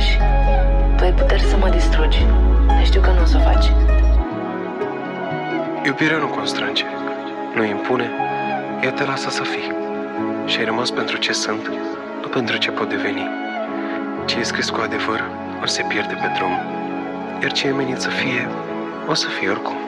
lași. Tu ai puteri să mă distrugi, dar știu că nu o să o faci. Iubirea nu constrânge, nu impune, ea te lasă să fii. Și ai rămas pentru ce sunt, nu pentru ce pot deveni. Ce e scris cu adevăr, o se pierde pe drum, iar ce e menit să fie, o să fie oricum.